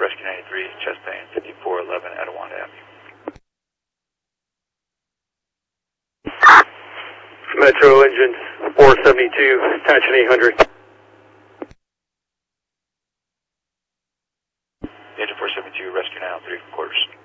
Rescue 93, chest pain 5411 Etiwanda Avenue. Metro engine 472, attaching 800. Engine 472, rescue now, 3 quarters.